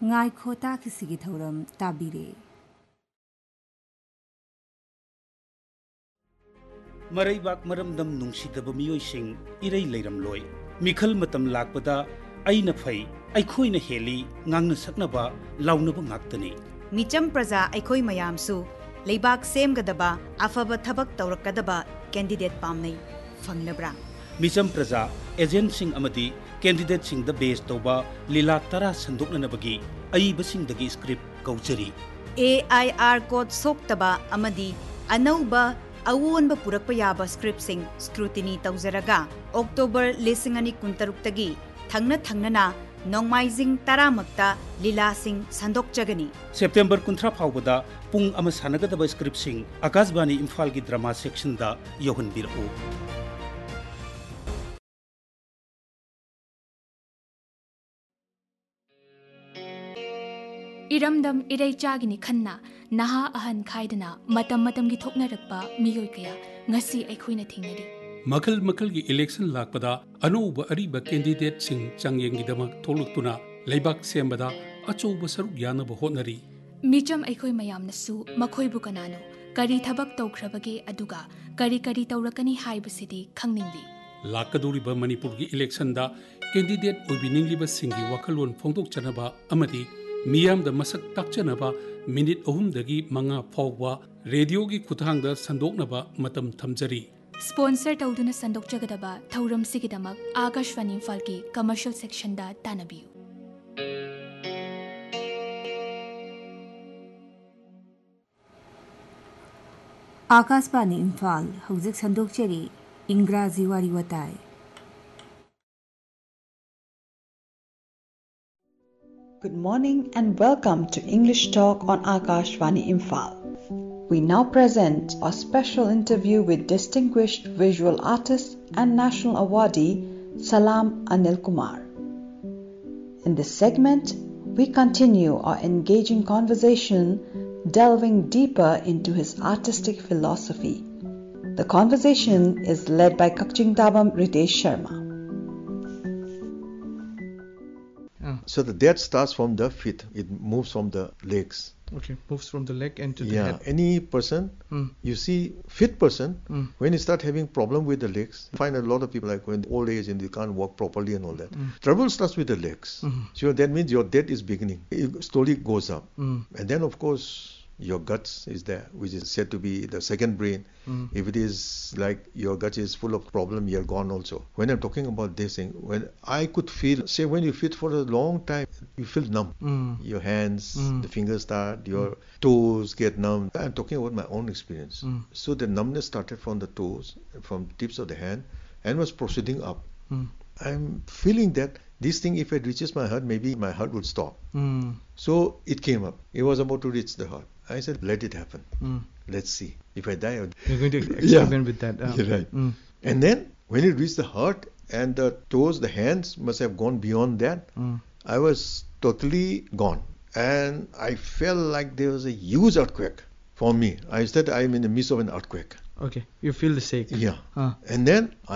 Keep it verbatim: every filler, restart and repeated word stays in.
ngai khota kisigi thoram tabire. Maraibak maramdam nungsidaba miyoising irai leiramloi. Mikhal matam lakpada aina phai aikhoina heli ngangna saknaba launaba ngaktani. Micham praja aikoi mayamsu leibak semgadaba afaba thabak taurakadaba candidate pamnai fangnabra. Micham praja agent sing amadi candidate sing the base toba lila tara sandoknanabagi aiba sing dagi script kaujari. A I R code soktaba amadi anauba awonba purakpa yaba script sing scrutiny tauzaraga October lisingani kuntaruktagi thangna thangnana nongmaizing taramakta lila sing sandok jagani. September kuntra phawbada pung ama sanagadaba script sing Akashvani Imphal gi drama section da yohan biru. Iramdam irai chagini khanna naha ahan khaidana matam matam gi thoknarakpa miyoi kaya ngasi aikhoina thingnari. Makal makal gi election lakpada anuba ariba candidate sing changyeng damak tholuktuna leibak sembada achouba saruk yanaba hotnari. Micham aikoi mayam nasu makhoi bu kanano kari thabak tawkhrabage aduga kari kari tawrakani haibasidi khangningli. Lakaduriba Manipur gi election da candidate obiningliba singi wakalon phongdok chanaba amadi Miyam da masak takchanaba minute ohum dagi manga phawwa radio gi kuthang da sandoknaba matam thamjari. Sponsor tauduna sandok jagadaba thauram sigidamak Akashvani Imphal ki commercial section da tanabiu. Akashvani Imphal hauzik sandok cheri Ingraji wari watai. Good morning and welcome to English Talk on Akashvani Imphal. We now present a special interview with distinguished visual artist and national awardee Salam Anil Kumar. In this segment, we continue our engaging conversation, delving deeper into his artistic philosophy. The conversation is led by Kakching Dabam Ritesh Sharma. So the death starts from the feet. It moves from the legs. Okay, moves from the leg and to the yeah, head. Any person, Mm. you see, fit person, Mm. when you start having problem with the legs, find a lot of people like when old age and they can't walk properly and all that. Mm. Trouble starts with the legs. Mm. So that means your death is beginning. It slowly goes up. Mm. And then of course, your guts is there, which is said to be the second brain. Mm. If it is like your gut is full of problem, you're gone also. When I'm talking about this thing, when I could feel, say when you fit for a long time, you feel numb. Mm. Your hands, Mm. the fingers start, your toes get numb. I'm talking about my own experience. Mm. So the numbness started from the toes, from tips of the hand, and was proceeding up. Mm. I'm feeling that this thing, if it reaches my heart, maybe my heart would stop. Mm. So it came up. It was about to reach the heart. I said, let it happen. Mm. Let's see. If I die, I'll... You're going to experiment with that. Uh, You're right. Mm. And then when it reached the heart and the toes, the hands must have gone beyond that. Mm. I was totally gone. And I felt like there was a huge earthquake for me. I said I'm in the midst of an earthquake. Okay, you feel the shake. Yeah. Uh. And then